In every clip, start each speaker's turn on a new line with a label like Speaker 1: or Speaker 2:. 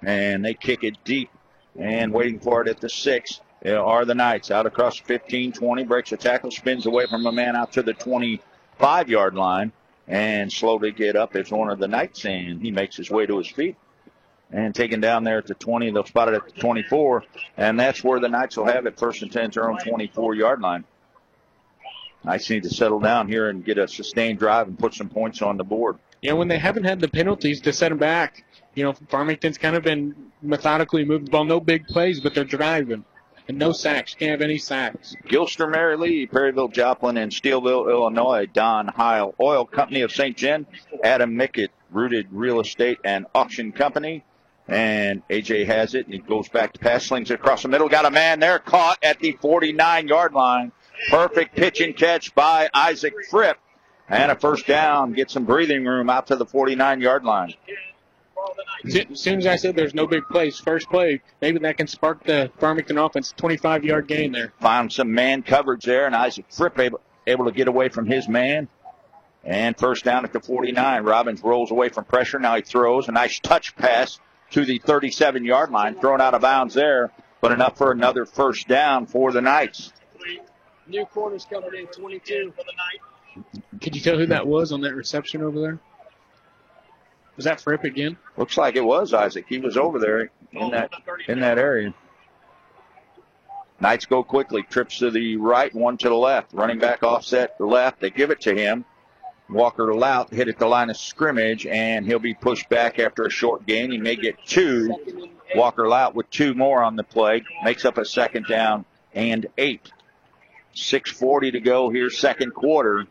Speaker 1: And they kick it deep. And waiting for it at the 6 are the Knights. Out across 15, 20, breaks a tackle, spins away from a man out to the 25-yard line. And slowly get up as one of the Knights, and he makes his way to his feet. And taken down there at the 20, they'll spot it at the 24. And that's where the Knights will have it, 1st and 10 at their own 24-yard line. Knights need to settle down here and get a sustained drive and put some points on the board.
Speaker 2: Yeah, when they haven't had the penalties to set them back, Farmington's kind of been methodically moving the ball. No big plays, but they're driving. And no sacks. Can't have any sacks.
Speaker 1: Gilster, Mary Lee, Perryville, Joplin, and Steelville, Illinois. Don Heil Oil Company of St. John. Adam Mickett, Rooted Real Estate and Auction Company. And A.J. has it, and he goes back to pass, slings it across the middle. Got a man there, caught at the 49-yard line. Perfect pitch and catch by Isaac Fripp. And a first down, get some breathing room out to the 49-yard line.
Speaker 2: As soon as I said there's no big plays, first play, maybe that can spark the Farmington offense. 25-yard gain there.
Speaker 1: Found some man coverage there, and Isaac Fripp able to get away from his man. And first down at the 49. Robbins rolls away from pressure. Now he throws a nice touch pass to the 37-yard line. Thrown out of bounds there, but enough for another first down for the Knights.
Speaker 3: New corners coming in, 22 for the Knights.
Speaker 2: Could you tell who that was on that reception over there? Was that Fripp again?
Speaker 1: Looks like it was Isaac. He was over there in that area. Knights go quickly. Trips to the right, one to the left. Running back offset the left. They give it to him. Walker Lout hit at the line of scrimmage, and he'll be pushed back after a short gain. He may get 2. Walker Lout with 2 more on the play. Makes up a 2nd down and 8. 6:40 to go here, second quarter.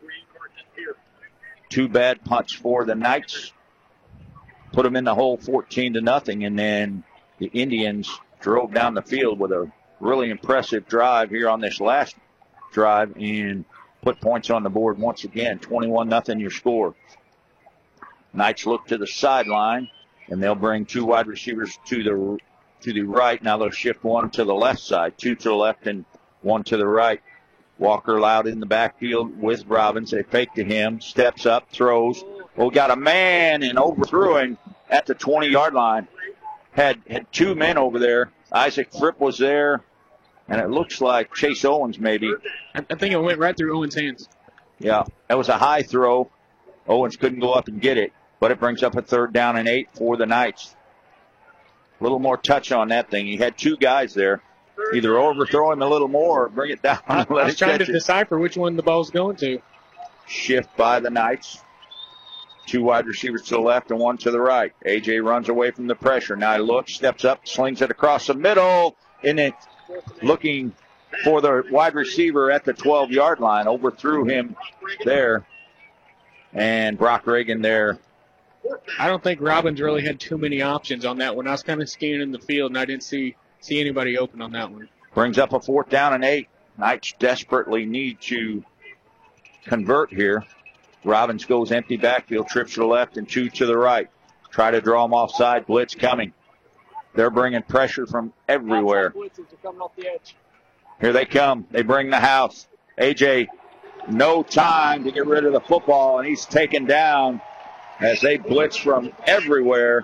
Speaker 1: 2 bad punts for the Knights. Put them in the hole 14-0, and then the Indians drove down the field with a really impressive drive here on this last drive and put points on the board once again. 21-0 your score. Knights look to the sideline, and they'll bring 2 wide receivers to the right. Now they'll shift 1 to the left side, 2 to the left and 1 to the right. Walker Loud in the backfield with Robbins. They fake to him, steps up, throws. We got a man and overthrew him at the 20-yard line. Had 2 men over there. Isaac Fripp was there, and it looks like Chase Owens maybe.
Speaker 2: I think it went right through Owens' hands.
Speaker 1: Yeah, that was a high throw. Owens couldn't go up and get it, but it brings up a 3rd down and 8 for the Knights. A little more touch on that thing. He had 2 guys there. Either overthrow him a little more or bring it down.
Speaker 2: I was trying to decipher which one the ball's going to.
Speaker 1: Shift by the Knights. 2 wide receivers to the left and 1 to the right. A.J. runs away from the pressure. Now he looks, steps up, slings it across the middle, and it looking for the wide receiver at the 12-yard line. Overthrew him there. And Brock Reagan there.
Speaker 2: I don't think Robbins really had too many options on that one. I was kind of scanning the field, and I didn't see anybody open on that one.
Speaker 1: Brings up a 4th down and 8. Knights desperately need to convert here. Robbins goes empty backfield, trips to the left and 2 to the right. Try to draw him offside. Blitz coming. They're bringing pressure from everywhere. Here they come. They bring the house. A.J. no time to get rid of the football, and he's taken down as they blitz from everywhere.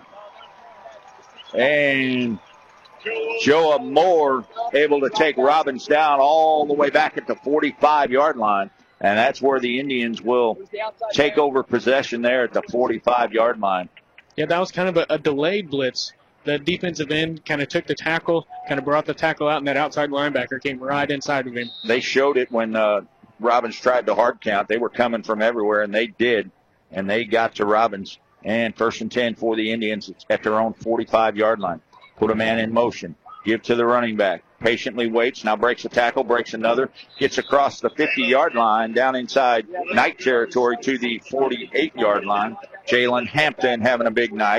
Speaker 1: And Joe Moore able to take Robbins down all the way back at the 45-yard line. And that's where the Indians will take over possession there at the 45-yard line.
Speaker 2: Yeah, that was kind of a delayed blitz. The defensive end kind of took the tackle, kind of brought the tackle out, and that outside linebacker came right inside of him.
Speaker 1: They showed it when Robbins tried to hard count. They were coming from everywhere, and they did. And they got to Robbins. And 1st and 10 for the Indians at their own 45-yard line. Put a man in motion. Give to the running back. Patiently waits. Now breaks a tackle. Breaks another. Gets across the 50-yard line. Down inside Knight territory to the 48-yard line. Jalen Hampton having a big night.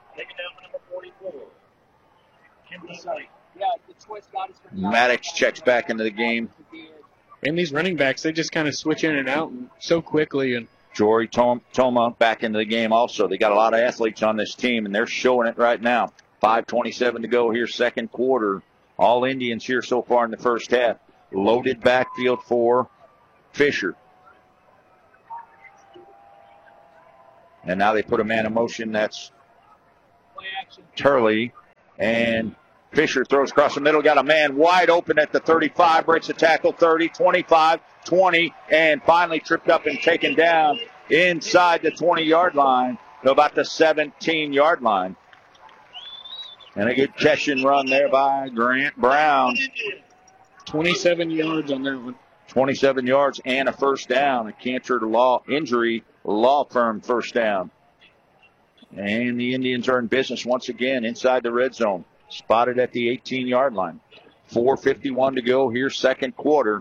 Speaker 1: Maddox checks back into the game.
Speaker 2: And these running backs, they just kind of switch in and out so quickly. And
Speaker 1: Jory Toma back into the game also. They got a lot of athletes on this team, and they're showing it right now. 5:27 to go here, second quarter. All Indians here so far in the first half. Loaded backfield for Fisher. And now they put a man in motion. That's Turley. And Fisher throws across the middle, got a man wide open at the 35, breaks the tackle, 30, 25, 20, and finally tripped up and taken down inside the 20-yard line to about the 17-yard line. And a good catch and run there by Grant Brown.
Speaker 2: 27 yards on that one.
Speaker 1: 27 yards and a first down. A Cantor Injury Law Firm first down. And the Indians are in business once again inside the red zone. Spotted at the 18-yard line. 4:51 to go here, second quarter.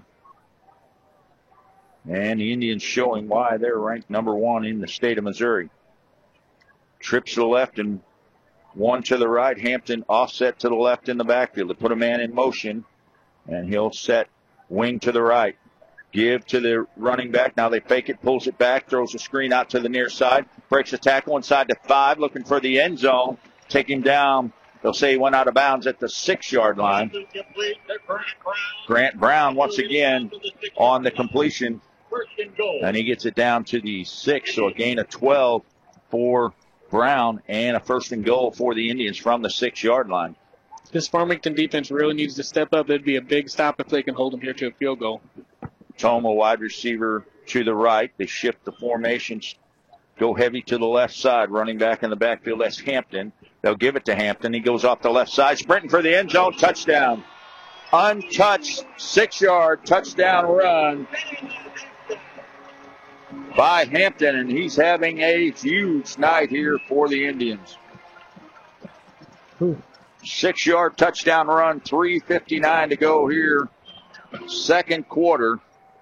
Speaker 1: And the Indians showing why they're ranked number one in the state of Missouri. Trips to the left and one to the right. Hampton offset to the left in the backfield. They put a man in motion, and he'll set wing to the right. Give to the running back. Now they fake it, pulls it back, throws a screen out to the near side, breaks the tackle inside the 5, looking for the end zone. Take him down. They'll say he went out of bounds at the 6-yard line. Grant Brown once again on the completion. And he gets it down to the 6, so a gain of 12 for Brown and a first and goal for the Indians from the 6-yard line.
Speaker 2: This Farmington defense really needs to step up. It'd be a big stop if they can hold them here to a field goal.
Speaker 1: Toma, wide receiver to the right. They shift the formations, go heavy to the left side. Running back in the backfield, that's Hampton. They'll give it to Hampton. He goes off the left side, sprinting for the end zone. Touchdown. Untouched 6-yard touchdown run by Hampton, and he's having a huge night here for the Indians. 6-yard touchdown run, 3:59 to go here, second quarter.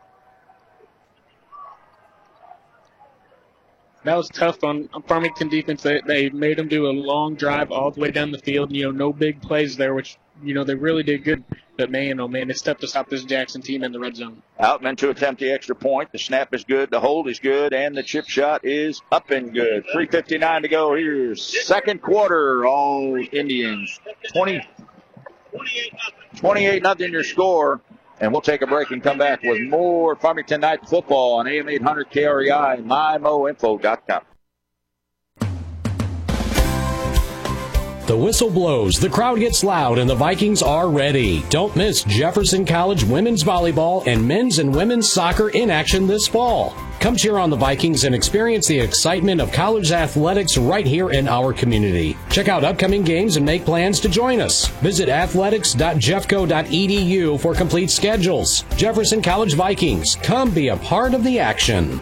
Speaker 2: That was tough on Farmington defense. They made them do a long drive all the way down the field. No big plays there, which, they really did good. But, man, oh, man, it's tough to stop this Jackson team in the red zone.
Speaker 1: Outman to attempt the extra point. The snap is good. The hold is good. And the chip shot is up and good. 3:59 to go here. Second quarter, all Indians. 28-0 your score. And we'll take a break and come back with more Farmington Knights football on AM 800 KREI and MyMoInfo.com.
Speaker 4: The whistle blows, the crowd gets loud, and the Vikings are ready. Don't miss Jefferson College women's volleyball and men's and women's soccer in action this fall. Come cheer on the Vikings and experience the excitement of college athletics right here in our community. Check out upcoming games and make plans to join us. Visit athletics.jeffco.edu for complete schedules. Jefferson College Vikings, come be a part of the action.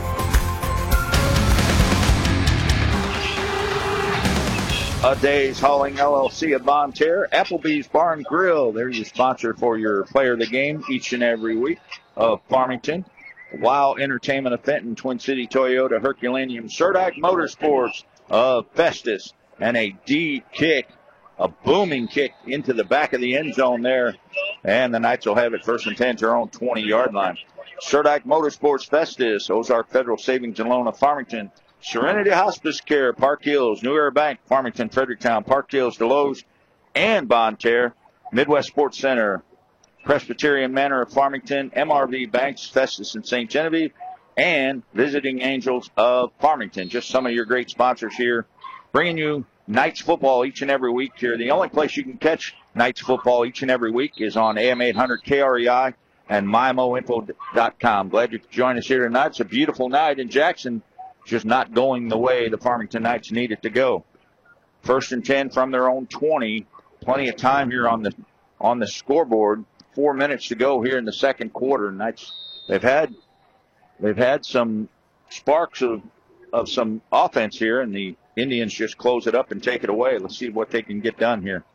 Speaker 1: A Day's Hauling LLC of Bonne Terre. Applebee's Barn Grill. They're your sponsor for your player of the game each and every week of Farmington. Wow Entertainment of Fenton, Twin City Toyota, Herculaneum, Surdyke Motorsports of Festus, and a deep kick, a booming kick into the back of the end zone there. And the Knights will have it first and 10 to their own 20-yard line. Surdyke Motorsports, Festus, Ozark Federal Savings and Loan of Farmington, Serenity Hospice Care, Park Hills, New Era Bank, Farmington, Fredericktown, Park Hills, Deloge, and Bonne Terre, Midwest Sports Center, Presbyterian Manor of Farmington, MRV Banks, Festus and St. Genevieve, and Visiting Angels of Farmington. Just some of your great sponsors here, bringing you Knights football each and every week here. The only place you can catch Knights football each and every week is on AM 800 KREI and MyMoInfo.com. Glad you could join us here tonight. It's a beautiful night in Jackson. Just not going the way the Farmington Knights need it to go. First and 10 from their own 20. Plenty of time here on the scoreboard. 4 minutes to go here in the second quarter. Knights, they've had some sparks of some offense here, and the Indians just close it up and take it away. Let's see what they can get done here.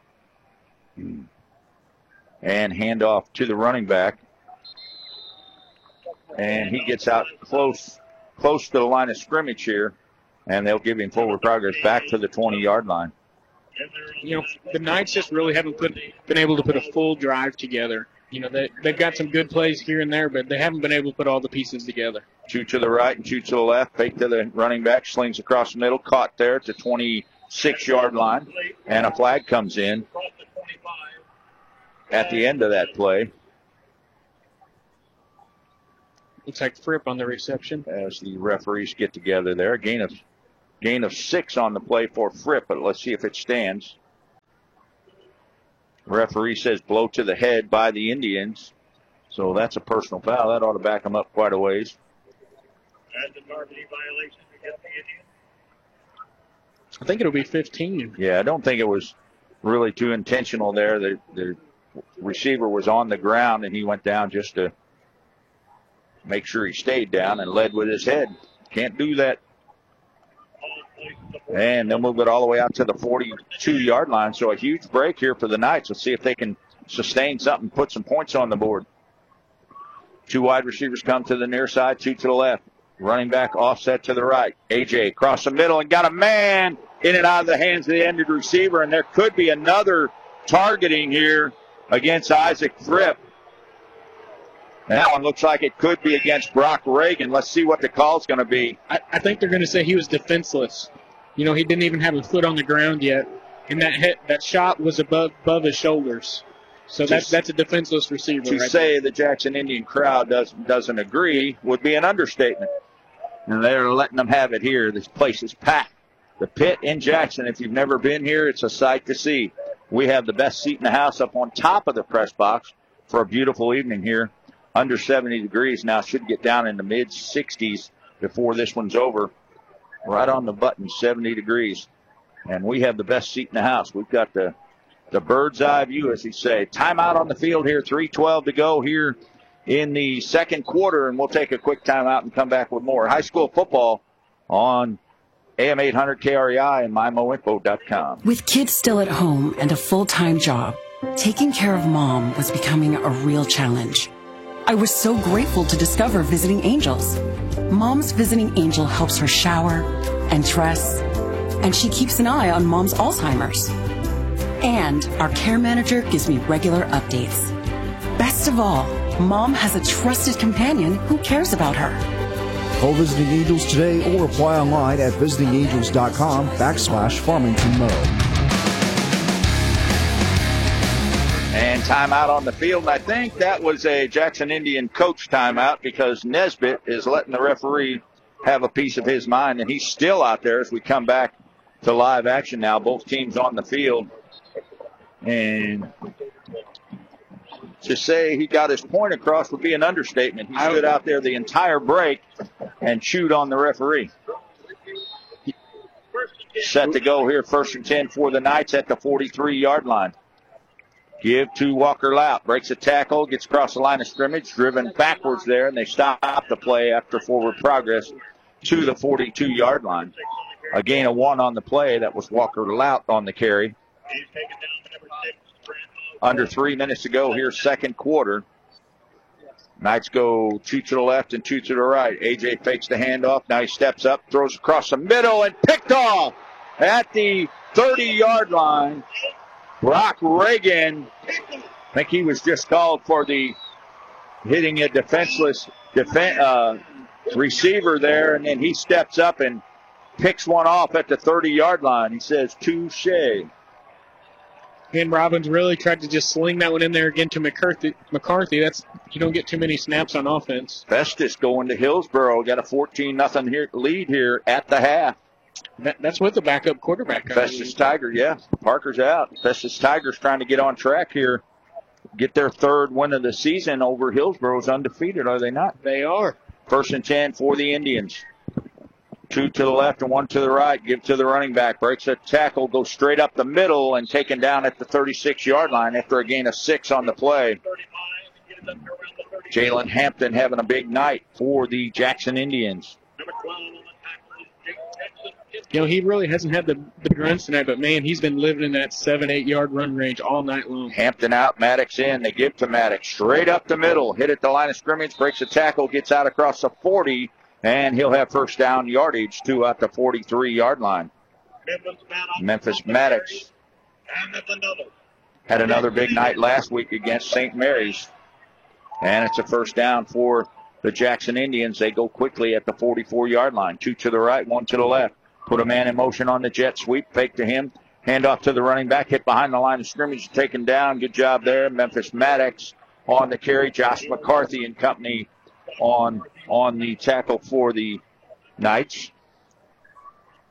Speaker 1: And handoff to the running back. And he gets out close to the line of scrimmage here, and they'll give him forward progress back to the 20-yard line.
Speaker 2: The Knights just really haven't been able to put a full drive together. They've got some good plays here and there, but they haven't been able to put all the pieces together. 2
Speaker 1: to the right and 2 to the left. Fake to the running back, slings across the middle, caught there at the 26-yard line, and a flag comes in at the end of that play.
Speaker 2: Looks like Fripp on the reception.
Speaker 1: As the referees get together there. Gain of 6 on the play for Fripp, but let's see if it stands. Referee says blow to the head by the Indians. So that's a personal foul. That ought to back them up quite a ways.
Speaker 3: That's a targeting violation against the Indians.
Speaker 2: I think it'll be 15.
Speaker 1: Yeah, I don't think it was really too intentional there. The receiver was on the ground, and he went down just to make sure he stayed down and led with his head. Can't do that. And they'll move it all the way out to the 42-yard line. So a huge break here for the Knights. Let's see if they can sustain something, put some points on the board. 2 wide receivers come to the near side, 2 to the left. Running back offset to the right. A.J. across the middle and got a man in and out of the hands of the ended receiver. And there could be another targeting here against Isaac Thripp. That one looks like it could be against Brock Reagan. Let's see what the call's going to be.
Speaker 2: I think they're going to say he was defenseless. You know, he didn't even have a foot on the ground yet. And that shot was above his shoulders. So that's a defenseless receiver.
Speaker 1: To say the Jackson Indian crowd doesn't agree would be an understatement. And they're letting them have it here. This place is packed. The Pit in Jackson, if you've never been here, it's a sight to see. We have the best seat in the house up on top of the press box for a beautiful evening here. Under 70 degrees now. Should get down in the mid-60s before this one's over. Right on the button, 70 degrees. And we have the best seat in the house. We've got the bird's eye view, as you say. Timeout on the field here, 3:12 to go here in the second quarter, and we'll take a quick timeout and come back with more high school football on AM 800 KREI and MyMoInfo.com.
Speaker 5: With kids still at home and a full-time job, taking care of Mom was becoming a real challenge. I was so grateful to discover Visiting Angels. Mom's Visiting Angel helps her shower and dress, and she keeps an eye on Mom's Alzheimer's. And our care manager gives me regular updates. Best of all, Mom has a trusted companion who cares about her.
Speaker 6: Call Visiting Angels today or apply online at visitingangels.com/Farmington Mo.
Speaker 1: And timeout on the field. I think that was a Jackson Indian coach timeout because Nesbitt is letting the referee have a piece of his mind, and he's still out there as we come back to live action now. Both teams on the field. And to say he got his point across would be an understatement. He stood out there the entire break and chewed on the referee. Set to go here, 1st and 10 for the Knights at the 43-yard line. Give to Walker Lout. Breaks a tackle, gets across the line of scrimmage, driven backwards there, and they stop the play after forward progress to the 42-yard line. A gain of 1 on the play. That was Walker Lout on the carry. Under 3 minutes to go here, second quarter. Knights go 2 to the left and 2 to the right. A.J. fakes the handoff. Now he steps up, throws across the middle, and picked off at the 30-yard line. Brock Reagan, I think he was just called for the hitting a defenseless receiver there, and then he steps up and picks one off at the 30-yard line. He says, touche.
Speaker 2: And Robbins really tried to just sling that one in there again to McCarthy. That's, you don't get too many snaps on offense.
Speaker 1: Festus going to Hillsboro. Got a 14-0 lead here at the half.
Speaker 2: That's with the backup quarterback.
Speaker 1: Festus Tiger, yeah. Parker's out. Festus Tiger's trying to get on track here. Get their 3rd win of the season over Hillsboro's undefeated, are they not?
Speaker 2: They are.
Speaker 1: 1st and 10 for the Indians. 2 to the left and 1 to the right. Give to the running back. Breaks a tackle, goes straight up the middle and taken down at the 36-yard line after a gain of 6 on the play. Jalen Hampton having a big night for the Jackson Indians.
Speaker 2: You know, he really hasn't had the runs tonight, but, man, he's been living in that 7-8 yard run range all night long.
Speaker 1: Hampton out, Maddox in. They give to Maddox. Straight up the middle. Hit at the line of scrimmage. Breaks a tackle. Gets out across the 40. And he'll have first down yardage to at the 43-yard line. Memphis Maddox had another big night last week against St. Mary's. And it's a first down for the Jackson Indians. They go quickly at the 44-yard line. 2 to the right, 1 to the left. Put a man in motion on the jet sweep. Fake to him. Hand off to the running back. Hit behind the line of scrimmage. Taken down. Good job there. Memphis Maddox on the carry. Josh McCarthy and company on the tackle for the Knights.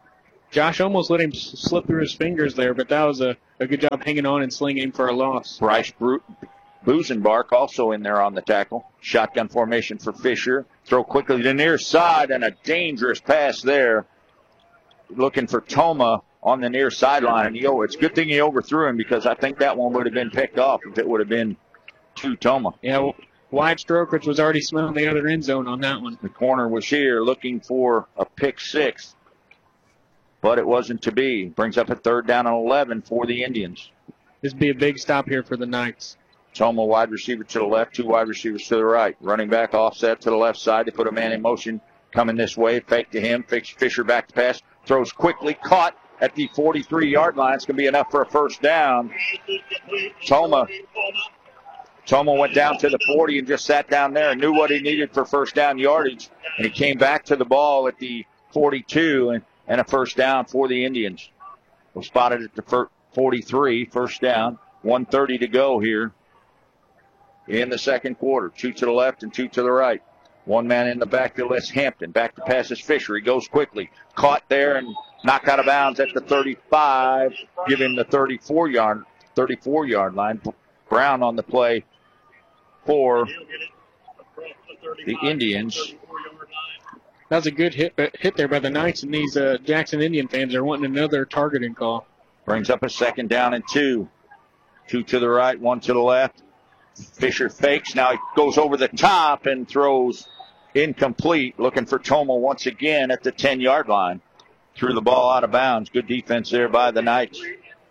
Speaker 2: Josh almost let him slip through his fingers there, but that was a good job hanging on and slinging him for a loss.
Speaker 1: Bryce Busenbark also in there on the tackle. Shotgun formation for Fisher. Throw quickly to the near side, and a dangerous pass there. Looking for Toma on the near sideline. It's a good thing he overthrew him, because I think that one would have been picked off if it would have been to Toma.
Speaker 2: Yeah, Wyatt Strokridge was already smelling the other end zone on that one.
Speaker 1: The corner was here looking for a pick six, but it wasn't to be. Brings up a 3rd down and 11 for the Indians.
Speaker 2: This would be a big stop here for the Knights.
Speaker 1: Toma, wide receiver to the left, 2 wide receivers to the right. Running back offset to the left side. They put a man in motion coming this way. Fake to him. Fisher back to pass. Throws quickly. Caught at the 43-yard line. It's going to be enough for a 1st down. Toma went down to the 40 and just sat down there and knew what he needed for 1st down yardage. And he came back to the ball at the 42 and a 1st down for the Indians. We're spotted at the 43, 1st down. 1:30 to go here in the 2nd quarter. 2 to the left and 2 to the right. One man in the backfield. That's Hampton. Back to pass is Fisher. He goes quickly. Caught there and knocked out of bounds at the 35. Give him the 34-yard line. Brown on the play for the Indians.
Speaker 2: That was a good hit there by the Knights, and these Jackson Indian fans are wanting another targeting call.
Speaker 1: Brings up a 2nd down and 2. 2 to the right, 1 to the left. Fisher fakes. Now he goes over the top and throws incomplete. Looking for Toma once again at the 10-yard line. Threw the ball out of bounds. Good defense there by the Knights.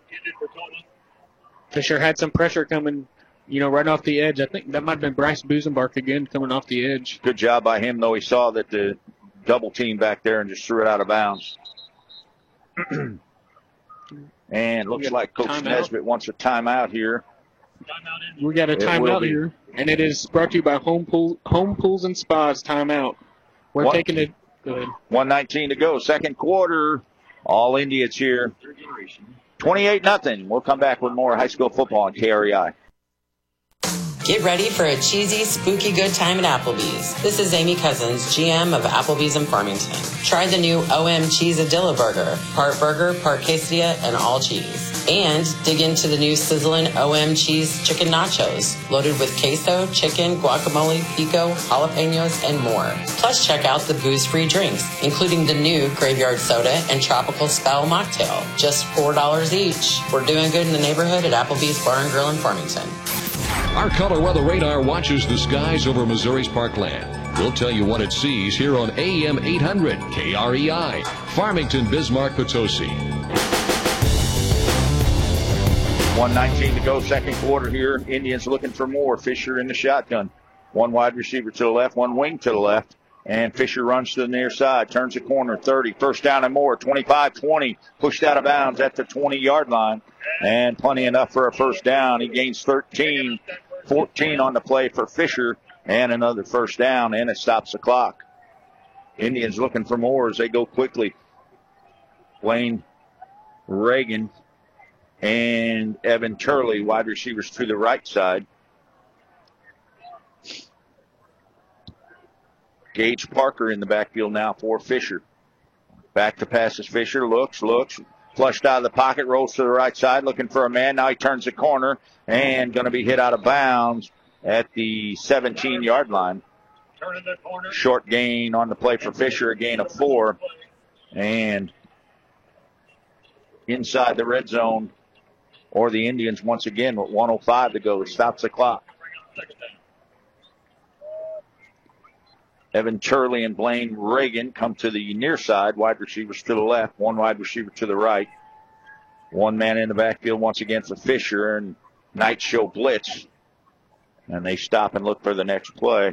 Speaker 2: Fisher had some pressure coming, right off the edge. I think that might have been Bryce Busenbark again coming off the edge.
Speaker 1: Good job by him, though. He saw that the double team back there and just threw it out of bounds. And looks like Coach Nesbitt wants a timeout here.
Speaker 2: We got a timeout here, and it is brought to you by Home Pools and Spas timeout. We're taking it. Go ahead.
Speaker 1: 1:19 to go, 2nd quarter. All Indians here. 28-0. We'll come back with more high school football on KREI.
Speaker 7: Get ready for a cheesy, spooky good time at Applebee's. This is Amy Cousins, GM of Applebee's in Farmington. Try the new OM Cheesadilla Burger, part burger, part quesadilla, and all cheese. And dig into the new sizzling OM Cheese Chicken Nachos, loaded with queso, chicken, guacamole, pico, jalapenos, and more. Plus, check out the booze-free drinks, including the new Graveyard Soda and Tropical Spell Mocktail. Just $4 each. We're doing good in the neighborhood at Applebee's Bar and Grill in Farmington.
Speaker 8: Our color weather radar watches the skies over Missouri's parkland. We'll tell you what it sees here on AM 800 KREI, Farmington, Bismarck, Potosi.
Speaker 1: 1:19 to go, 2nd quarter here. Indians looking for more. Fisher in the shotgun. 1 wide receiver to the left, 1 wing to the left. And Fisher runs to the near side, turns the corner, 30, 1st down and more, 25-20, pushed out of bounds at the 20-yard line, and plenty enough for a 1st down. He gains 13, 14 on the play for Fisher, and another 1st down, and it stops the clock. Indians looking for more as they go quickly. Blaine Reagan and Evan Turley, wide receivers to the right side. Gage Parker in the backfield now for Fisher. Back to passes Fisher. Looks. Flushed out of the pocket. Rolls to the right side. Looking for a man. Now he turns the corner. And going to be hit out of bounds at the 17-yard line. Short gain on the play for Fisher. A gain of 4. And inside the red zone. Or the Indians once again with 1:05 to go. It stops the clock. Evan Turley and Blaine Reagan come to the near side. Wide receivers to the left. 1 wide receiver to the right. 1 man in the backfield once again for Fisher. And Knights show blitz. And they stop and look for the next play.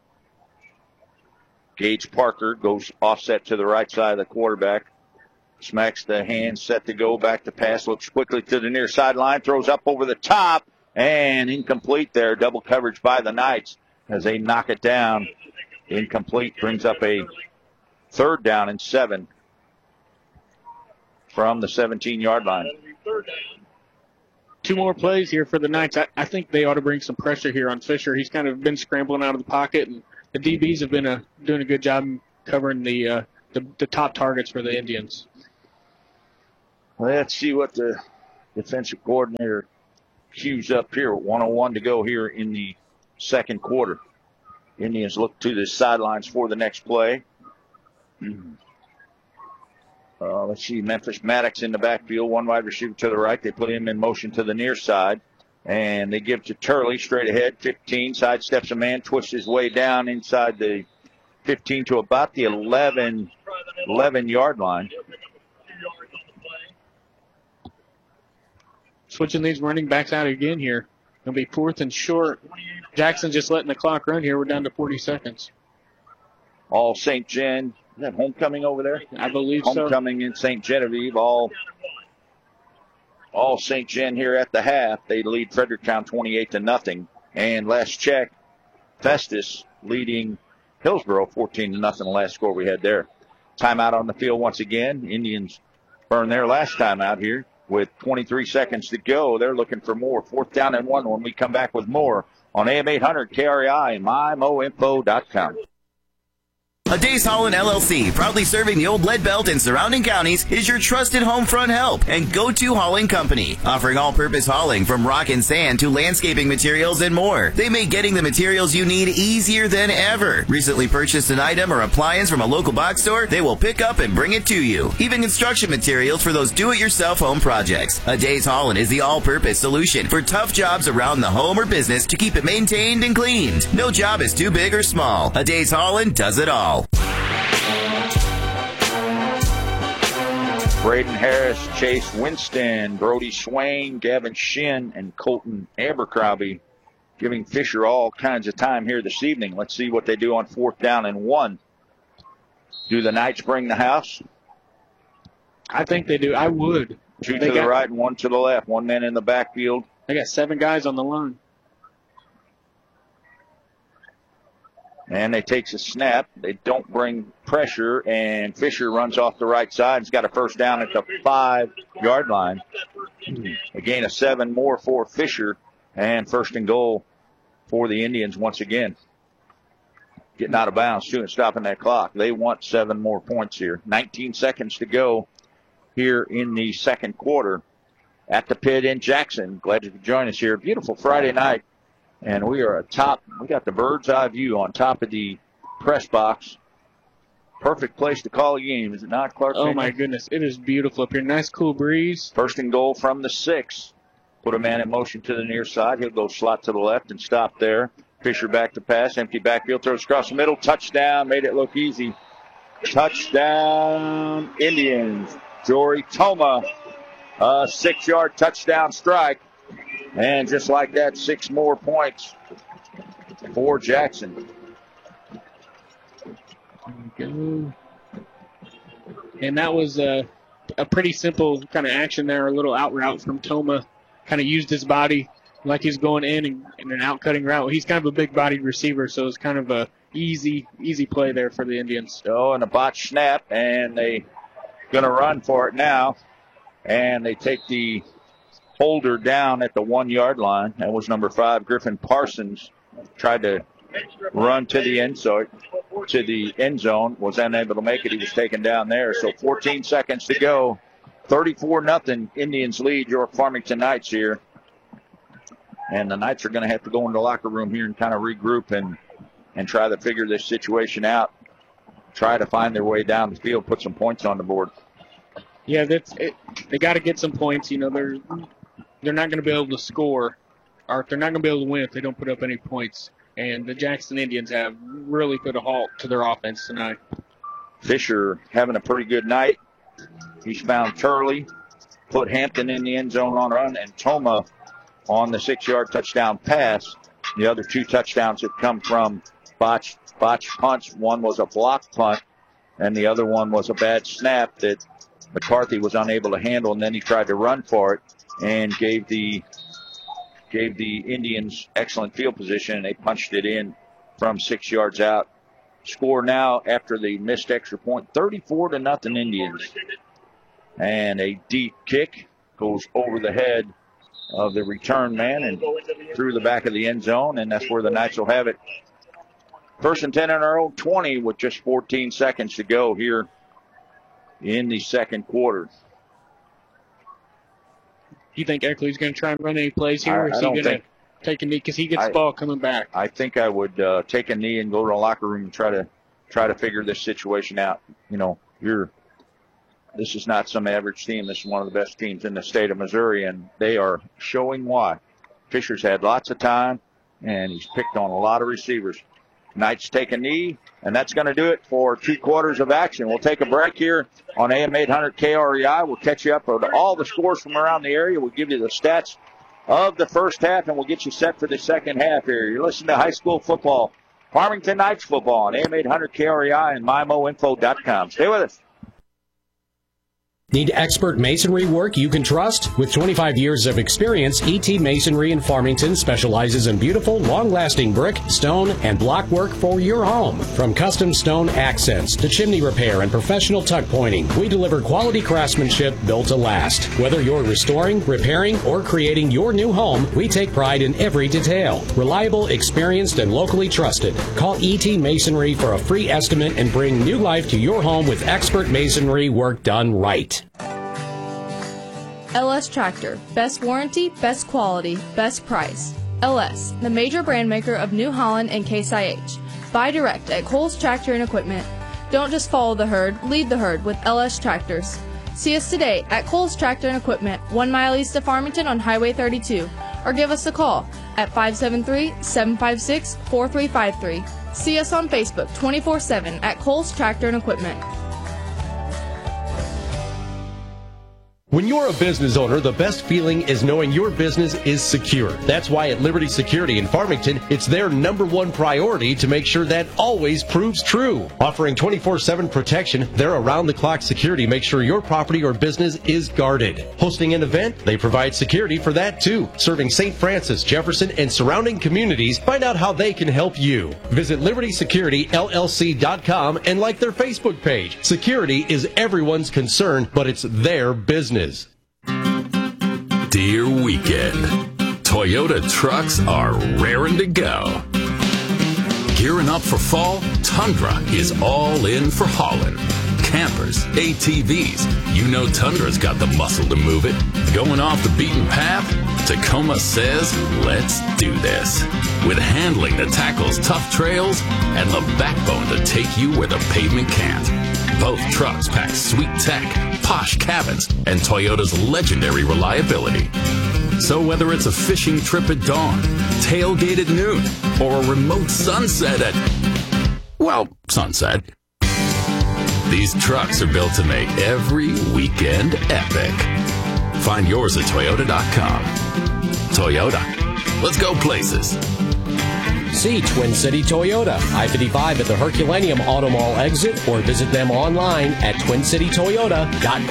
Speaker 1: Gage Parker goes offset to the right side of the quarterback. Smacks the hand, set to go, back to pass. Looks quickly to the near sideline. Throws up over the top. And incomplete there. Double coverage by the Knights as they knock it down. Incomplete, brings up a 3rd down and 7 from the 17-yard line.
Speaker 2: 2 more plays here for the Knights. I think they ought to bring some pressure here on Fisher. He's kind of been scrambling out of the pocket, and the DBs have been doing a good job covering the top targets for the Indians.
Speaker 1: Let's see what the defensive coordinator cues up here. 1:01 to go here in the second quarter. Indians look to the sidelines for the next play. Let's see, Memphis Maddox in the backfield, one wide receiver to the right. They put him in motion to the near side. And they give to Turley straight ahead, 15, sidesteps a man, twists his way down inside the 15 to about the 11-yard line.
Speaker 2: Switching these running backs out again here. It'll be 4th and short. Jackson just letting the clock run here. We're down to 40 seconds.
Speaker 1: All St. Gen. Is that homecoming over there?
Speaker 2: I believe
Speaker 1: homecoming in St. Genevieve. All St. Gen here at the half. They lead Fredericktown 28-0. And last check, Festus leading Hillsboro 14-0. The last score we had there. Timeout on the field once again. Indians burned their last timeout here with 23 seconds to go. They're looking for more. 4th down and 1 when we come back with more on AM 800 KREI and mymoinfo.com.
Speaker 9: Adays Holland LLC, proudly serving the Old Lead Belt and surrounding counties, is your trusted home front help and go-to hauling company, offering all-purpose hauling from rock and sand to landscaping materials and more. They make getting the materials you need easier than ever. Recently purchased an item or appliance from a local box store, they will pick up and bring it to you. Even construction materials for those do-it-yourself home projects. Adays Holland is the all-purpose solution for tough jobs around the home or business to keep it maintained and cleaned. No job is too big or small. Adays Holland does it all.
Speaker 1: Braden Harris, Chase Winston, Brody Swain, Gavin Shin, and Colton Abercrombie giving Fisher all kinds of time here this evening. Let's see what they do on 4th down and 1. Do the Knights bring the house?
Speaker 2: I think they do. I would.
Speaker 1: 2 to the right and 1 to the left. 1 man in the backfield.
Speaker 2: They got 7 guys on the line.
Speaker 1: And they takes a snap. They don't bring pressure, and Fisher runs off the right side. He's got a first down at the 5-yard line. A gain of 7 more for Fisher, and 1st and goal for the Indians once again. Getting out of bounds, too, and stopping that clock. They want 7 more points here. 19 seconds to go here in the second quarter at the pit in Jackson. Glad you could join us here. Beautiful Friday night. And we are atop. We got the bird's eye view on top of the press box. Perfect place to call a game, is it not, Clark?
Speaker 2: Oh, my goodness. It is beautiful up here. Nice cool breeze.
Speaker 1: 1st and goal from the 6. Put a man in motion to the near side. He'll go slot to the left and stop there. Fisher back to pass. Empty backfield. Throws across the middle. Touchdown. Made it look easy. Touchdown, Indians. Jory Toma. 6-yard touchdown strike. And just like that, 6 more points for Jackson.
Speaker 2: And that was a pretty simple kind of action there, a little out route from Toma. Kind of used his body like he's going in an out-cutting route. He's kind of a big-bodied receiver, so it's kind of a easy play there for the Indians.
Speaker 1: So, and a botch snap, and they going to run for it now. And they take the holder down at the 1-yard line. That was number 5, Griffin Parsons. Tried to run to the end zone, was unable to make it. He was taken down there. So 14 seconds to go. 34-0. Indians lead York Farmington Knights here. And the Knights are going to have to go into the locker room here and kind of regroup and try to figure this situation out. Try to find their way down the field, put some points on the board.
Speaker 2: Yeah, they got to get some points. You know, they're not going to be able to score, or they're not going to be able to win if they don't put up any points. And the Jackson Indians have really put a halt to their offense tonight.
Speaker 1: Fisher having a pretty good night. He's found Turley, put Hampton in the end zone on a run, and Toma on the 6-yard touchdown pass. The other 2 touchdowns have come from botched punts. One was a block punt, and the other one was a bad snap that McCarthy was unable to handle, and then he tried to run for it and gave the Indians excellent field position, and they punched it in from 6 yards out. Score now after the missed extra point, 34-0 Indians. And a deep kick goes over the head of the return man and through the back of the end zone, and that's where the Knights will have it. 1st and 10 in our own 20 with just 14 seconds to go here in the second quarter.
Speaker 2: You think Eckley's going to try and run any plays here, or is he going to take a knee because he gets the ball coming back?
Speaker 1: I think I would take a knee and go to the locker room and try to figure this situation out. You know, this is not some average team. This is one of the best teams in the state of Missouri, and they are showing why. Fisher's had lots of time, and he's picked on a lot of receivers. Knights take a knee, and that's going to do it for 2 quarters of action. We'll take a break here on AM 800 KREI. We'll catch you up with all the scores from around the area. We'll give you the stats of the first half, and we'll get you set for the second half here. You're listening to high school football, Farmington Knights football on AM 800 KREI and MyMoInfo.com. Stay with us.
Speaker 4: Need expert masonry work you can trust? With 25 years of experience, E.T. Masonry in Farmington specializes in beautiful, long-lasting brick, stone, and block work for your home. From custom stone accents to chimney repair and professional tuck pointing, we deliver quality craftsmanship built to last. Whether you're restoring, repairing, or creating your new home, we take pride in every detail. Reliable, experienced, and locally trusted. Call E.T. Masonry for a free estimate and bring new life to your home with expert masonry work done right.
Speaker 10: LS Tractor. Best warranty, best quality, best price. LS, the major brand maker of New Holland and Case IH. Buy direct at Coles Tractor and Equipment. Don't just follow the herd, lead the herd with LS Tractors. See us today at Coles Tractor and Equipment, 1 mile east of Farmington on Highway 32. Or give us a call at 573-756-4353. See us on Facebook 24/7 at Coles Tractor and Equipment.
Speaker 11: When you're a business owner, the best feeling is knowing your business is secure. That's why at Liberty Security in Farmington, it's their #1 priority to make sure that always proves true. Offering 24/7 protection, their around-the-clock security makes sure your property or business is guarded. Hosting an event, they provide security for that too. Serving St. Francis, Jefferson, and surrounding communities, find out how they can help you. Visit LibertySecurityLLC.com and like their Facebook page. Security is everyone's concern, but it's their business.
Speaker 12: Dear weekend, Toyota trucks are raring to go. Gearing up for fall, Tundra is all in for hauling. Campers, ATVs, you know Tundra's got the muscle to move it. Going off the beaten path? Tacoma says, let's do this. With handling that tackles tough trails and the backbone to take you where the pavement can't. Both trucks pack sweet tech, posh cabins, and Toyota's legendary reliability. So whether it's a fishing trip at dawn, tailgate at noon, or a remote sunset at, well, sunset, these trucks are built to make every weekend epic. Find yours at Toyota.com. Toyota. Let's go places.
Speaker 4: See Twin City Toyota, I-55 at the Herculaneum Auto Mall exit, or visit them online at twincitytoyota.com.